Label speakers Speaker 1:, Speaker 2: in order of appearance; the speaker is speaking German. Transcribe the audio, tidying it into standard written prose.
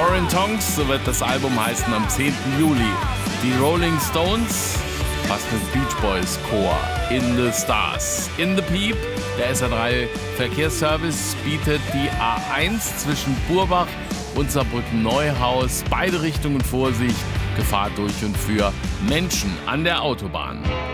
Speaker 1: Foreign Tongues, so wird das Album heißen, am 10. Juli. Die Rolling Stones, fast mit Beach Boys Chor, In the Stars. In the Peep, der SA3 Verkehrsservice, bietet die A1 zwischen Burbach und Saarbrücken-Neuhaus. Beide Richtungen Vorsicht, Gefahr durch und für Menschen an der Autobahn.